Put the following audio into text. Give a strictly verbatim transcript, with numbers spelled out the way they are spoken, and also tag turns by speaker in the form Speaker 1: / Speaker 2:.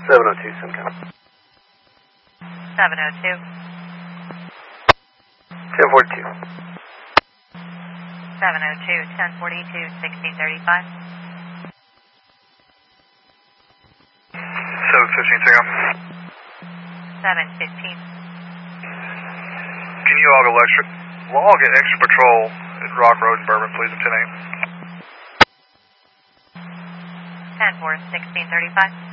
Speaker 1: seven oh two, Simcoe.
Speaker 2: seven oh two.
Speaker 1: ten forty-two.
Speaker 2: seven oh two, ten forty-two, sixteen thirty-five.
Speaker 3: seven fifteen, Simcoe.
Speaker 2: seven fifteen.
Speaker 3: Can you log electric? Log an extra patrol at Rock Road and Bourbon, please, at ten eight.
Speaker 2: ten four, sixteen thirty-five.